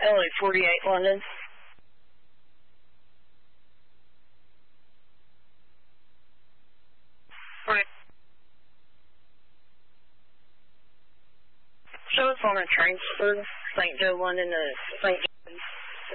LA 48 London. Right. Show us on a transfer, St. Joe, London to St.